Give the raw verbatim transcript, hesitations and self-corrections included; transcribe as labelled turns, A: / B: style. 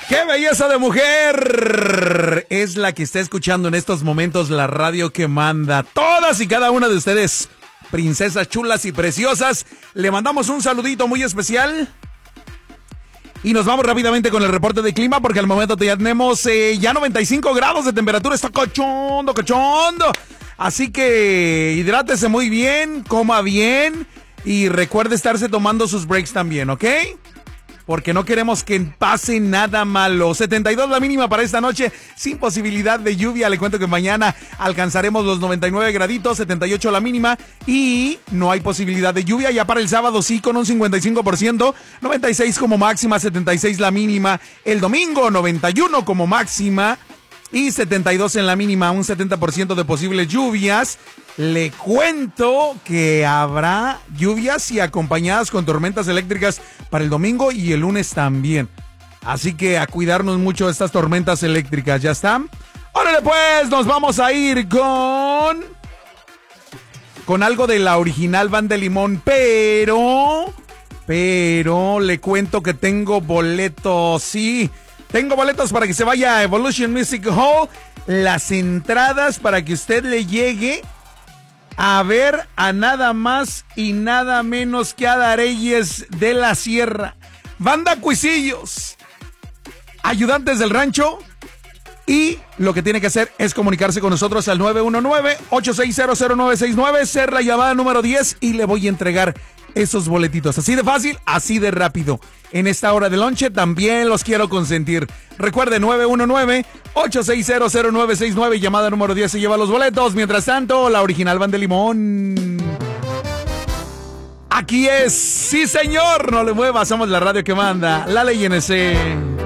A: ¡Qué belleza de mujer! Es la que está escuchando en estos momentos la radio que manda. Todas y cada una de ustedes, princesas chulas y preciosas, le mandamos un saludito muy especial. Y nos vamos rápidamente con el reporte de clima porque al momento tenemos eh, ya noventa y cinco grados de temperatura. Está cochondo, cochondo. Así que hidrátese muy bien, coma bien y recuerde estarse tomando sus breaks también, ¿ok? Porque no queremos que pase nada malo. setenta y dos la mínima para esta noche, sin posibilidad de lluvia. Le cuento que mañana alcanzaremos los noventa y nueve graditos, setenta y ocho la mínima y no hay posibilidad de lluvia. Ya para el sábado sí, con un cincuenta y cinco por ciento, noventa y seis como máxima, setenta y seis la mínima. El domingo noventa y uno como máxima y setenta y dos en la mínima, un setenta por ciento de posibles lluvias. Le cuento que habrá lluvias y acompañadas con tormentas eléctricas para el domingo y el lunes también. Así que a cuidarnos mucho de estas tormentas eléctricas, ¿ya están? Órale pues, nos vamos a ir con... Con algo de la original Banda de Limón, pero... Pero le cuento que tengo boletos, sí... Tengo boletos para que se vaya a Evolution Music Hall. Las entradas para que usted le llegue a ver a nada más y nada menos que a Dareyes de la Sierra. Banda Cuisillos, Ayudantes del Rancho. Y lo que tiene que hacer es comunicarse con nosotros al nueve uno nueve, ocho seis cero, cero nueve seis nueve, ser la llamada número diez y le voy a entregar esos boletitos. Así de fácil, así de rápido. En esta hora de lonche también los quiero consentir. Recuerde, nueve uno nueve, ocho seis cero, cero nueve seis nueve, llamada número diez se lleva los boletos. Mientras tanto, la original Banda de Limón. Aquí es, sí señor, no le mueva, somos la radio que manda, la ley N C.